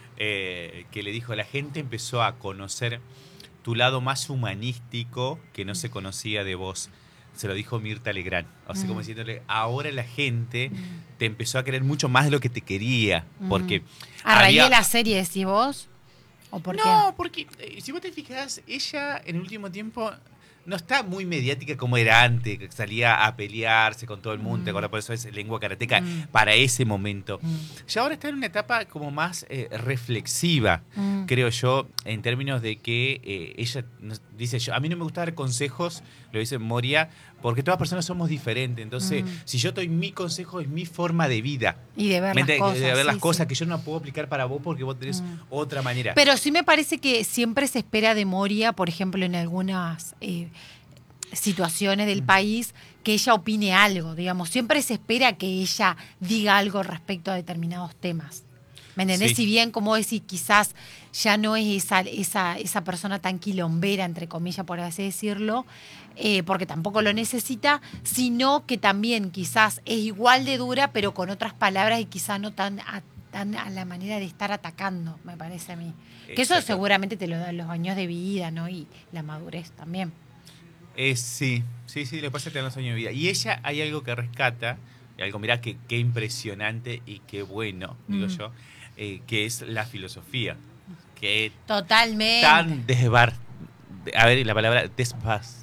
eh, que le dijo, la gente empezó a conocer tu lado más humanístico que no se conocía de vos. Se lo dijo Mirta Legrand. O sea, Mm. como diciéndole, ahora la gente Mm. te empezó a querer mucho más de lo que te quería. Porque ¿A raíz había- de la serie decís vos? ¿O por No, porque eh, si vos te fijas, ella en el último tiempo no está muy mediática como era antes, que salía a pelearse con todo el mundo, Mm. ¿te acuerdas? Por eso es lengua karateca, Mm. para ese momento. qué? Ya ahora está en una etapa como más eh, reflexiva, Mm. creo yo, en términos de que eh, ella nos dice, yo, a mí no me gusta dar consejos, lo dice Moria, porque todas personas somos diferentes. Entonces, Mm. si yo doy mi consejo, es mi forma de vida. Y de ver ¿Me las entendés? cosas. de ver las sí, cosas sí. que yo no puedo aplicar para vos porque vos tenés Mm. otra manera. Pero sí me parece que siempre se espera de Moria, por ejemplo, en algunas eh, situaciones del país, que ella opine algo, digamos. Siempre se espera que ella diga algo respecto a determinados temas. ¿Me entendés? Sí. Si bien, como decís, quizás ya no es esa, esa, esa persona tan quilombera, entre comillas, por así decirlo, eh, porque tampoco lo necesita, sino que también quizás es igual de dura, pero con otras palabras y quizás no tan a, tan a la manera de estar atacando, me parece a mí. Que eso Exacto. seguramente te lo dan los años de vida, ¿no? Y la madurez también. Eh, sí, sí, sí, lo que pasa es que te dan los años de vida. Y ella hay algo que rescata, y algo, mirá, que qué impresionante y qué bueno, digo Mm. yo, eh, que es la filosofía. Que Totalmente. tan desbar... A ver, la palabra desbas,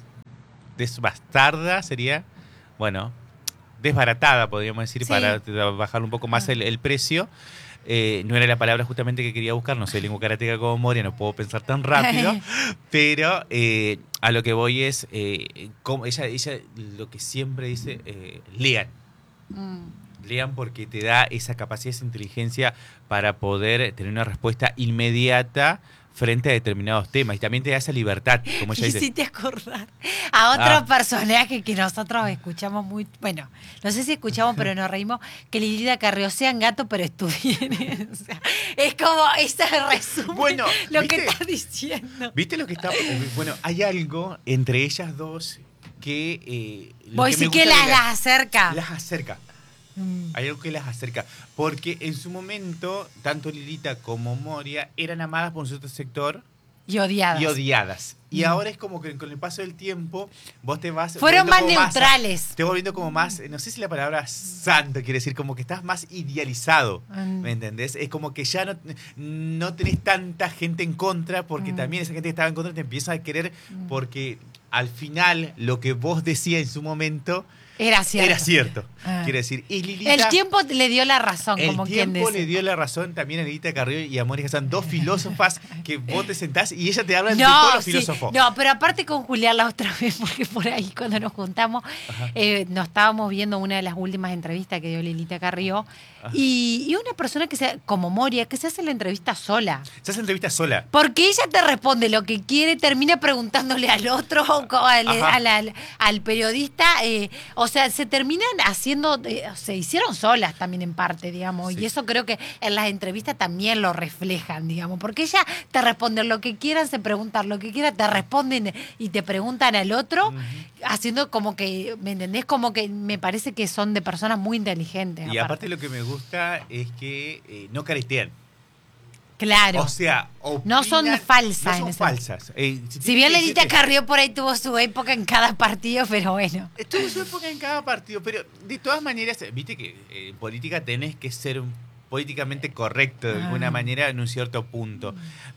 desbastarda sería, bueno, desbaratada, podríamos decir, Sí. para bajar un poco más Ah. el, el precio. Eh, no era la palabra justamente que quería buscar, no soy lengua karateca como Moria, no puedo pensar tan rápido, pero eh, a lo que voy es, eh, como ella, ella lo que siempre dice, eh, lean, Mm. lean porque te da esa capacidad, esa inteligencia para poder tener una respuesta inmediata frente a determinados temas y también te da esa libertad, como ella Y dice. si te acordar a otro Ah. personaje que nosotros escuchamos muy, bueno, no sé si escuchamos, pero nos reímos, que Lilita Carrió sean gato, pero estudien. O sea, es como, ese resumen Bueno, lo ¿viste? que estás diciendo. ¿Viste lo que está? Bueno, hay algo entre ellas dos que... Eh, lo Vos que me decís que gusta de las, la- las acerca. Las acerca. Mm. Hay algo que las acerca. Porque en su momento, tanto Lilita como Moria eran amadas por un cierto sector Y odiadas. y odiadas. Y Mm. ahora es como que con el paso del tiempo vos te vas... Fueron volviendo más como neutrales. te vas volviendo como más, no sé si la palabra santo quiere decir, como que estás más idealizado. Mm. ¿Me entendés? Es como que ya no, no tenés tanta gente en contra, porque Mm. también esa gente que estaba en contra te empieza a querer, Mm. porque al final lo que vos decías en su momento Era cierto. era cierto. Ah. Quiere decir, y Lilita... El tiempo le dio la razón, El como quien tiempo dice. le dio la razón también a Lilita Carrió y a Mónica, son dos filósofas que vos te sentás y ella te habla de todos los sí. filósofos. No, pero aparte con Julián la otra vez, porque por ahí cuando nos juntamos, eh, nos estábamos viendo una de las últimas entrevistas que dio Lilita Carrió, Ajá. y, y una persona que se, como Moria, que se hace la entrevista sola. Se hace entrevista sola. Porque ella te responde lo que quiere, termina preguntándole al otro, o al, Ajá. al- al- al periodista. eh, o sea, se terminan haciendo, eh, se hicieron solas también en parte, digamos. Sí. Y eso creo que en las entrevistas también lo reflejan, digamos. Porque ella te responde lo que quieran, se preguntan lo que quieran, te responden y te preguntan al otro, Ujú. haciendo como que, ¿me entendés? Como que me parece que son de personas muy inteligentes. Y aparte lo que me gusta es que eh, no caretean. Claro. O sea, No son opinan- falsas No en son ese- falsas. Eh, Si tienen bien que Lilita decirte- Carrió por ahí tuvo su época en cada partido, pero bueno. Tuvo su época en cada partido, pero de todas maneras, viste que eh, en política tenés que ser un- políticamente correcto de alguna Ah. manera en un cierto punto.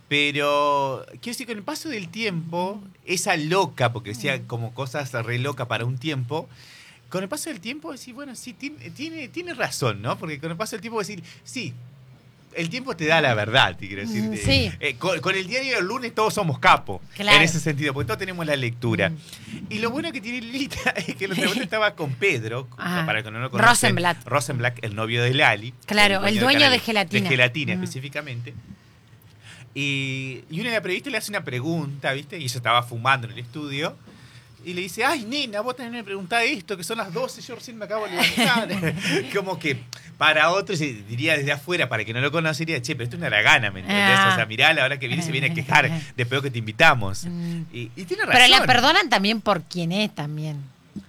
Pero quiero decir, con el paso del tiempo, esa loca, porque decía como cosas re loca para un tiempo, con el paso del tiempo decís, bueno, sí, tiene, tiene, tiene razón, ¿no? Porque con el paso del tiempo decir, sí, el tiempo te da la verdad, te quiero decir. Mm, Eh, sí. eh, con, con el diario del lunes todos somos capos, Claro. en ese sentido, porque todos tenemos la lectura. Mm. Y lo bueno que tiene Lilita es que el otro día estaba con Pedro, Ajá. para que no lo conocen, Rosenblatt. Rosenblatt, el novio de Lali. Claro, el dueño canal de Gelatina. De Gelatina, Mm. específicamente. Y, y una de las periodistas le hace una pregunta, ¿viste? Y ella estaba fumando en el estudio. y le dice, ay, nena, vos también me preguntás esto, que son las doce, yo recién me acabo de levantar. Como que para otros, diría desde afuera, para que no lo conociera, che, pero esto es una haragana, ¿me entendés? Ah. O sea, mirá, a la hora que viene se viene a quejar después que te invitamos. Mm. Y, y tiene razón. Pero la perdonan también por quién es también.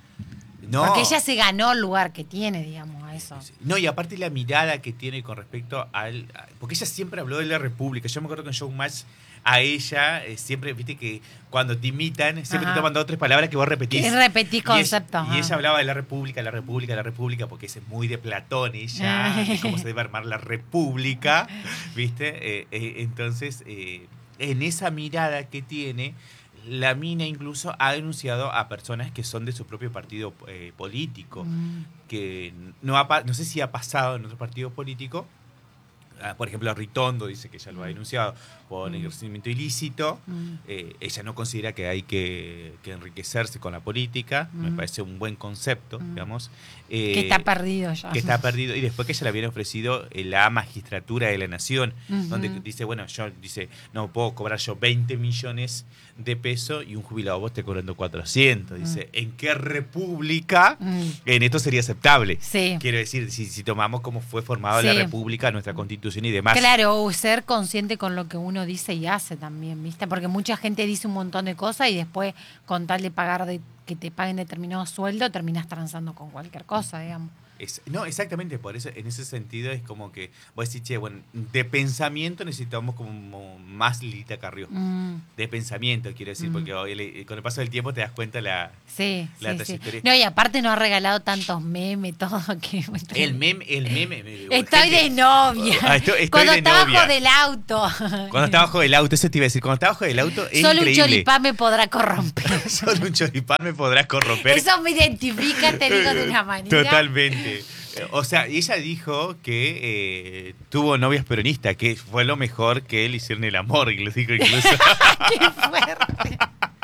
No. Porque ella se ganó el lugar que tiene, digamos, a eso. No, y aparte la mirada que tiene con respecto al... Porque ella siempre habló de la República. Yo me acuerdo que en Showmatch a ella eh, siempre, viste que cuando te imitan, siempre Ajá. te toman dos o tres palabras que vos repetís. Que repetís conceptos. Y ella, y ah. ella hablaba de la República, la República, la República, porque ese es muy de Platón ella, de cómo se debe armar la República, ¿viste? Eh, eh, entonces, eh, en esa mirada que tiene, la mina incluso ha denunciado a personas que son de su propio partido eh, político, Mm. que no, ha, pa- no sé si ha pasado en otro partido político. Ah, por ejemplo, Ritondo dice que ella lo ha denunciado por Mm. enriquecimiento ilícito. Mm. Eh, ella no considera que hay que, que enriquecerse con la política. Me Mm. parece un buen concepto, Mm. digamos. Que Eh, está perdido ya. que está perdido. Y después que ella le habían ofrecido eh, la magistratura de la nación, Ujú. donde dice, bueno, yo dice, no puedo cobrar yo veinte millones de pesos y un jubilado vos te cobrando cuatrocientos. Dice, ¿en qué república Mm. en esto sería aceptable? Sí. Quiero decir, si, si tomamos cómo fue formada Sí. la república, nuestra constitución y demás. Claro, o ser consciente con lo que uno dice y hace también, ¿viste? Porque mucha gente dice un montón de cosas y después, con tal de pagar de que te paguen determinado sueldo, terminas transando con cualquier cosa, digamos. Es- no, exactamente, por eso, en ese sentido es como que vos decís, che, bueno, de pensamiento necesitamos como más Lilita Carrió. Mm. De pensamiento, quiero decir, Mm. porque hoy le- con el paso del tiempo te das cuenta la... Sí, La sí, sí. trayectoria. No, y aparte nos ha regalado tantos memes, todo que... El meme, el meme... Estoy gente- de novia. Ah, estoy- estoy Cuando de está novia. abajo del auto. Cuando está bajo del auto, eso te iba a decir, cuando está bajo del auto es Solo un increíble. choripán me podrá corromper. Solo un choripán me podrás corromper. Eso me identifica, te digo, de una manera. Totalmente. O sea, y ella dijo que eh, tuvo novias peronistas, que fue lo mejor que él hicieron el amor, y lo dijo incluso. ¡Qué fuerte!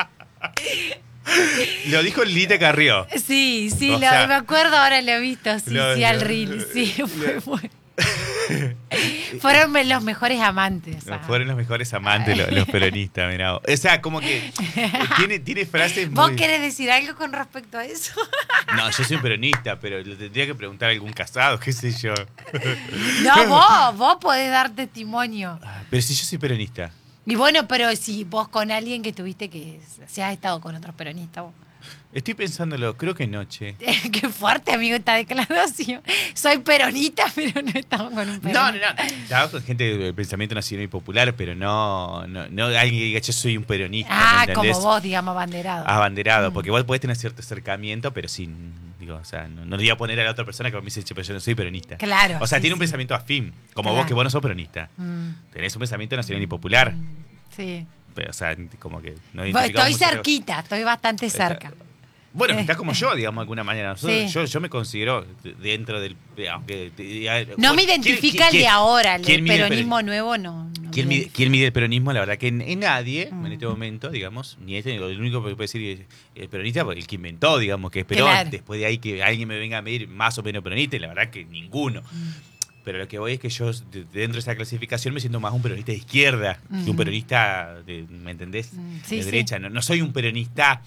Lo dijo Lilita Carrió. Sí, sí, O lo, sea, me acuerdo, ahora lo he visto, sí, lo- sí, al lo- reel, sí, fue lo- bueno. Fueron los mejores amantes. ah. Fueron los mejores amantes los, los peronistas, mirá. O sea, como que eh, tiene, tiene frases ¿Vos muy... querés decir algo con respecto a eso? No, yo soy un peronista, pero le tendría que preguntar a algún casado, qué sé yo. No, vos, vos podés dar testimonio. Ah, Pero si yo soy peronista. Y bueno, pero si vos con alguien que tuviste que se has estado con otros peronistas, vos. Estoy pensándolo, creo que noche. Qué fuerte, amigo, esta declaración. Soy peronista, pero no he estado con un peronista. No, no, no. Estaba con gente del pensamiento nacional y popular, pero no, no, no alguien que diga, yo soy un peronista. Ah, ¿me como entendés? vos, digamos, abanderado. Abanderado, Mm. porque vos podés tener cierto acercamiento, pero sin, digo, o sea, no, no le voy a poner a la otra persona que me dice, che, pero yo no soy peronista. Claro. O sea, sí, tiene un sí. pensamiento afín, como Claro. vos que vos no sos peronista. Mm, Tenés un pensamiento nacional y popular, mm, sí. pero, o sea, como que no Vos- identificamos Estoy mucho- cerquita, estoy bastante Está- cerca. Bueno, Eh. estás como yo, digamos, de alguna manera. Nosotros- Sí. yo, yo me considero dentro del... Aunque, No me identifica el de ahora, el ¿quién del mide el peronismo nuevo no. no ¿Quién me mide, identifica. quién mide el peronismo? La verdad que en, en nadie, Mm. en este momento, digamos, ni este, ni el único que puede decir es el peronista, porque el que inventó, digamos, que es Perón. Claro. Después de ahí que alguien me venga a medir más o menos peronista, y la verdad que ninguno. Mm. Pero lo que voy es que yo, de- dentro de esa clasificación, me siento más un peronista de izquierda que un Ujú. peronista, de, ¿me entendés? Mm, sí, de sí. derecha. No, no soy un peronista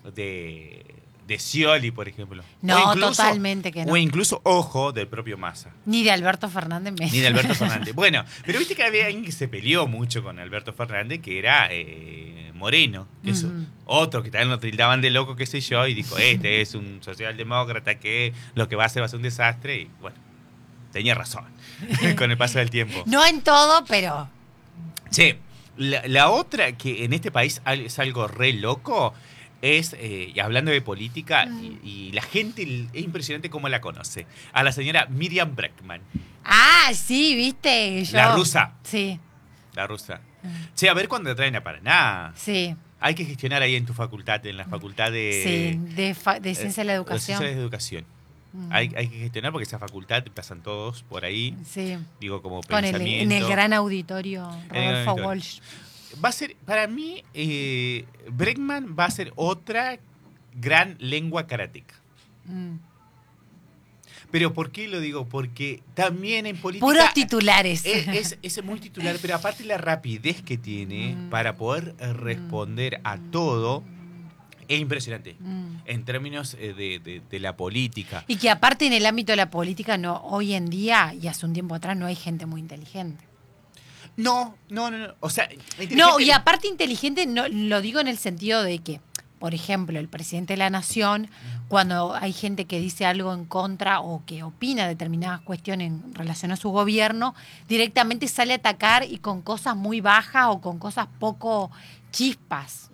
de, de Scioli, por ejemplo. No, O incluso- totalmente que no. O incluso, ojo, del propio Massa. Ni de Alberto Fernández me. Ni de Alberto Fernández. Bueno, pero viste que había alguien que se peleó mucho con Alberto Fernández, que era eh, Moreno, que es Ujú. otro que también lo tildaban de loco, qué sé yo, y dijo, este es un socialdemócrata que lo que va a hacer va a ser un desastre, y bueno, tenía razón con el paso del tiempo. No en todo, pero. Che, la, la otra que en este país al- es algo re loco es, eh, y hablando de política, y, y la gente, es impresionante cómo la conoce, a la señora Miriam Bregman, Ah, sí, viste. Yo... La rusa. Sí, la rusa. Che, a ver cuándo te traen a Paraná. sí. Hay que gestionar ahí en tu facultad, en la facultad de... sí, de, fa- de ciencia de la eh, educación. Ciencias de educación. Mm. Hay, hay que gestionar porque esa facultad pasan todos por ahí, Sí. digo, como Con el, pensamiento. en el gran auditorio En el Rodolfo auditorio. Walsh. Va a ser, para mí, eh, Bregman va a ser otra gran lengua karateca. Mm. Pero ¿por qué lo digo? Porque también en política... Puros titulares. Es, es, es muy titular, pero aparte la rapidez que tiene Mm. para poder eh, responder a todo, Es impresionante. Mm. En términos eh, de, de, de la política. Y que aparte en el ámbito de la política, no, hoy en día y hace un tiempo atrás no hay gente muy inteligente. No, no, no, no. O sea, No, y aparte inteligente, no, lo digo en el sentido de que, por ejemplo, el presidente de la Nación, cuando hay gente que dice algo en contra o que opina determinadas cuestiones en relación a su gobierno, directamente sale a atacar y con cosas muy bajas o con cosas poco chispas.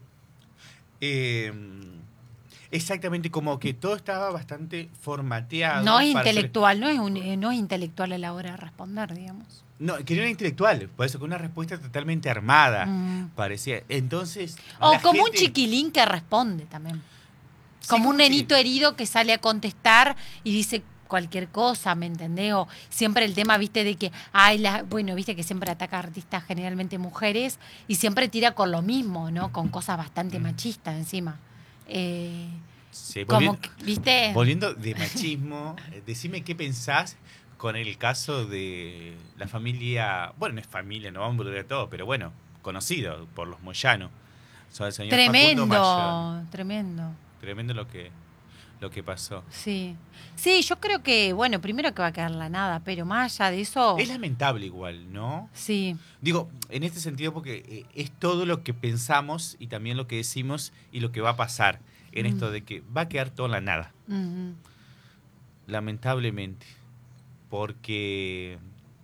Eh, exactamente, como que todo estaba bastante formateado. No es para ser- intelectual, no es, un, eh, no es intelectual a la hora de responder, digamos. No, que no era intelectual, por eso, con una respuesta totalmente armada, Mm. parecía. Entonces. O la como un gente- chiquilín que responde también. Sí, Como un como nenito que- herido que sale a contestar y dice cualquier cosa, ¿me entendés? O siempre el tema, viste, de que, ay, la, bueno, viste que siempre ataca a artistas generalmente mujeres y siempre tira con lo mismo, ¿no? Con cosas bastante machistas encima. Eh, Sí, como, volviendo, que, viste... volviendo de machismo, eh, decime qué pensás con el caso de la familia. Bueno, no es familia, no vamos a volver a todo, pero bueno, conocido por los Moyano. Son el señor Facundo Moyano. Tremendo, tremendo. Tremendo lo que, lo que pasó. Sí. Sí, yo creo que, bueno, primero que va a quedar la nada, pero más allá de eso... Es lamentable igual, ¿no? Sí. Digo, en este sentido porque eh, es todo lo que pensamos y también lo que decimos y lo que va a pasar en Mm. esto de que va a quedar todo en la nada, Ujú. lamentablemente. Porque...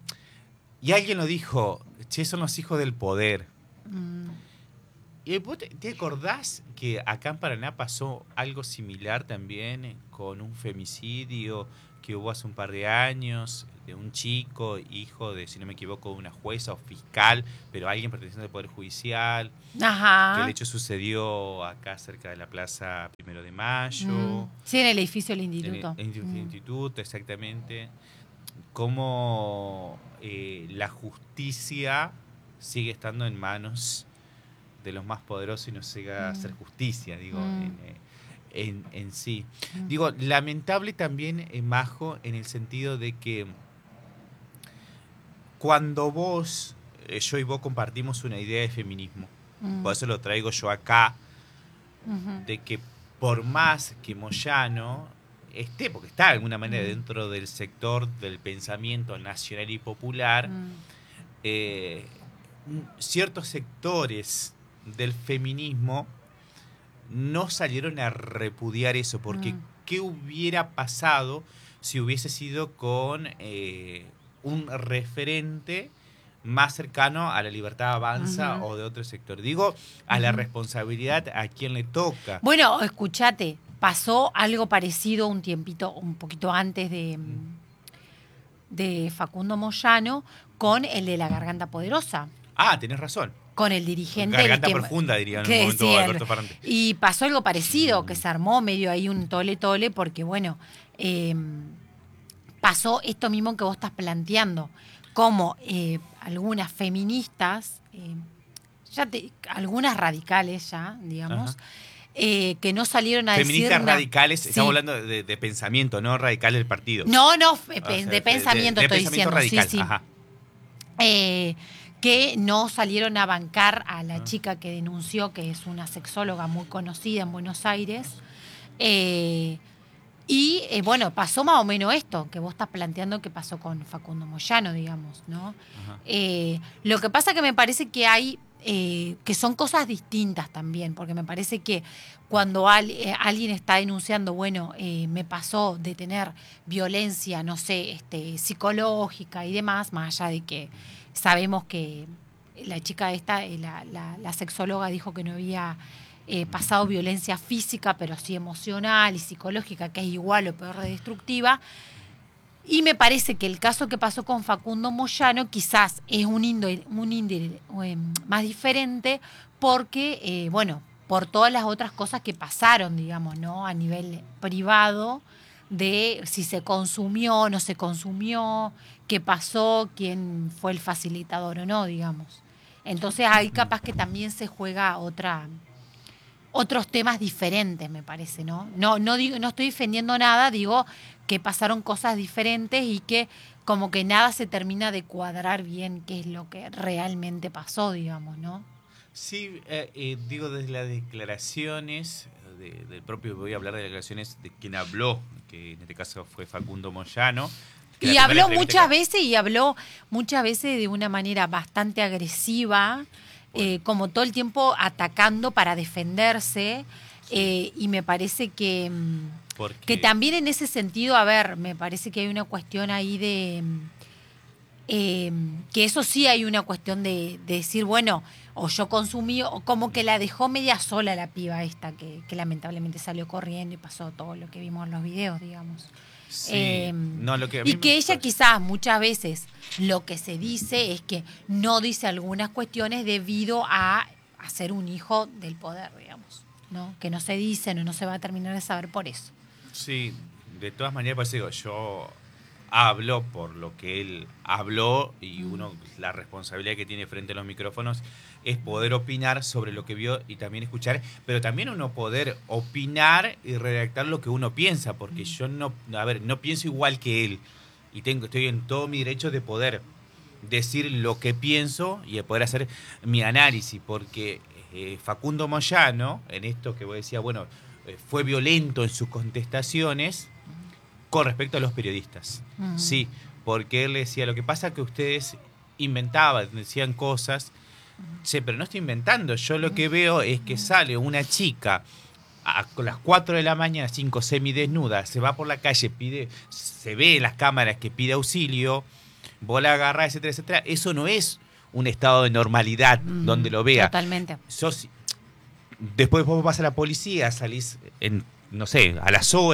Y alguien lo dijo, che, son los hijos del poder. Mm. ¿Y vos te, te acordás que acá en Paraná pasó algo similar también eh, con un femicidio que hubo hace un par de años de un chico, hijo de, si no me equivoco, una jueza o fiscal, pero alguien perteneciente al Poder Judicial? Ajá. Que el hecho sucedió acá cerca de la Plaza Primero de Mayo, Mm. Sí, en el edificio del en el, instituto. en el Mm. instituto, exactamente. Cómo eh, la justicia sigue estando en manos de los más poderosos y no llega a hacer justicia, digo, Mm. en, eh, en, en sí. Mm. Digo, lamentable también, eh, Majo, en el sentido de que cuando vos, eh, yo y vos compartimos una idea de feminismo, Mm. por eso lo traigo yo acá, Ujú. de que por más que Moyano esté, porque está de alguna manera Mm. dentro del sector del pensamiento nacional y popular, Mm. eh, ciertos sectores del feminismo no salieron a repudiar eso, porque Mm. ¿qué hubiera pasado si hubiese sido con eh, un referente más cercano a la Libertad Avanza Ujú. o de otro sector? Digo, a la Ujú. responsabilidad a quien le toca. Bueno, escúchate, pasó algo parecido un tiempito, un poquito antes de, mm, de Facundo Moyano con el de la Garganta Poderosa, Ah, tenés razón. con el dirigente... Garganta el que- profunda, diría en que un momento sí, el- Alberto Fernández. Y pasó algo parecido, Mm. que se armó medio ahí un tole-tole, porque bueno, eh, pasó esto mismo que vos estás planteando, como eh, algunas feministas, eh, ya te- algunas radicales ya, digamos, Ajá. eh, que no salieron a Feministas decir... na- radicales, Sí. estamos hablando de, de pensamiento, no radical del partido. No, no, fe- O sea, de pensamiento de estoy pensamiento diciendo, radical, sí, sí. ajá. Eh, que no salieron a bancar a la Ah. chica que denunció, que es una sexóloga muy conocida en Buenos Aires. Eh, y eh, bueno, pasó más o menos esto, que vos estás planteando que pasó con Facundo Moyano, digamos, ¿no? Ajá. Eh, lo que pasa que me parece que hay, eh, que son cosas distintas también, porque me parece que cuando al- eh, alguien está denunciando, bueno, eh, me pasó de tener violencia, no sé, este, psicológica y demás, más allá de que sabemos que la chica esta, eh, la, la- la sexóloga dijo que no había eh, pasado violencia física, pero sí emocional y psicológica, que es igual o peor de destructiva. Y me parece que el caso que pasó con Facundo Moyano quizás es un índole, un índole, eh, más diferente porque, eh, bueno, por todas las otras cosas que pasaron, digamos, ¿no? A nivel privado, de si se consumió, no se consumió, qué pasó, quién fue el facilitador o no, digamos. Entonces ahí capaz que también se juega otra... otros temas diferentes, me parece, ¿no? No, no digo, no estoy defendiendo nada, digo que pasaron cosas diferentes y que como que nada se termina de cuadrar bien qué es lo que realmente pasó, digamos, ¿no? Sí, eh, eh, digo, desde las declaraciones de, del propio, voy a hablar de declaraciones de quien habló, que en este caso fue Facundo Moyano. Y habló muchas que... veces y habló muchas veces de una manera bastante agresiva, bueno. eh, como todo el tiempo atacando para defenderse. Sí. Eh, y me parece que, Porque... que también en ese sentido, a ver, me parece que hay una cuestión ahí de... Eh, que eso sí hay una cuestión de, de decir, bueno, o yo consumí, o como que la dejó media sola la piba esta, que, que lamentablemente salió corriendo y pasó todo lo que vimos en los videos, digamos. Sí, eh, no, lo que a mí y que me... ella quizás muchas veces lo que se dice es que no dice algunas cuestiones debido a hacer un hijo del poder, digamos, ¿no? Que no se dicen o no se va a terminar de saber por eso. Sí, de todas maneras, pues digo, yo hablo por lo que él habló y uno, la responsabilidad que tiene frente a los micrófonos es poder opinar sobre lo que vio y también escuchar, pero también uno poder opinar y redactar lo que uno piensa, porque yo no, a ver, no pienso igual que él y tengo, estoy en todo mi derecho de poder decir lo que pienso y de poder hacer mi análisis, porque eh, Facundo Moyano, en esto que vos decías, bueno, eh, fue violento en sus contestaciones con respecto a los periodistas. Uh-huh. Sí, porque él decía, lo que pasa es que ustedes inventaban, decían cosas. Sí, pero no estoy inventando. Yo lo que veo es que sale una chica a las cuatro de la mañana, cinco, semidesnuda, se va por la calle, pide, se ve en las cámaras que pide auxilio, vos la agarrás, etcétera, etcétera. Eso no es un estado de normalidad mm, donde lo vea. Totalmente. Sos, después vos vas a la policía, salís en, no sé, a las horas.